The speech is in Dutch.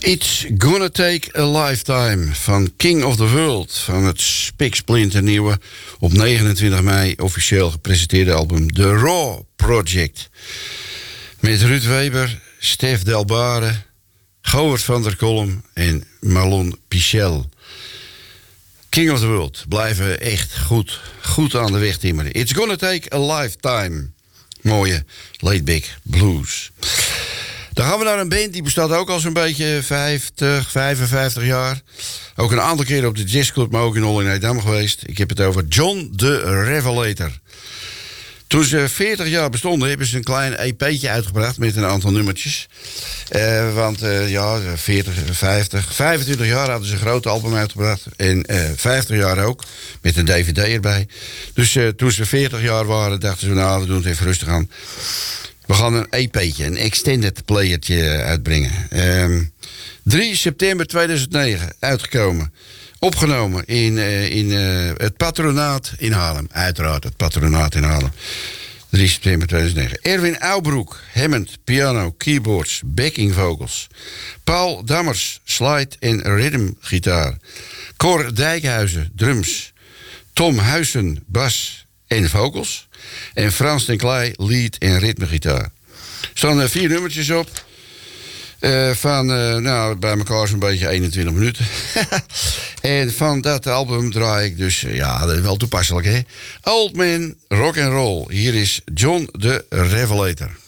It's Gonna Take a Lifetime van King of the World, van het spiksplinternieuwe, op 29 mei officieel gepresenteerde album The Raw Project. Met Ruud Weber, Stef Delbare, Govert van der Kolm en Marlon Pichel. King of the World blijven echt goed aan de weg timmeren. It's Gonna Take a Lifetime. Mooie laid-back blues. Dan gaan we naar een band die bestaat ook al zo'n beetje 55 jaar. Ook een aantal keren op de jazzclub, maar ook in Olly-Nijdam geweest. Ik heb het over John the Revelator. Toen ze 40 jaar bestonden, hebben ze een klein EP'tje uitgebracht met een aantal nummertjes. 40, 50, 25 jaar hadden ze een groot album uitgebracht. En 50 jaar ook, met een DVD erbij. Dus toen ze 40 jaar waren, dachten ze, nou, we doen het even rustig aan. We gaan een EP'tje, een extended playertje uitbrengen. 3 september 2009, uitgekomen. Opgenomen in het Patronaat in Haarlem. Uiteraard, het Patronaat in Haarlem. 3 september 2009. Erwin Oubroek, Hammond, piano, keyboards, backing vocals. Paul Dammers, slide en rhythmgitaar. Cor Dijkhuizen, drums. Tom Huizen, bas en vocals. En Frans ten Klei, lead en ritmegitaar. Er staan 4 nummertjes op. Bij elkaar zo'n beetje 21 minuten. En van dat album draai ik dus, dat is wel toepasselijk, hè? Old Man Rock and Roll. Hier is John the Revelator.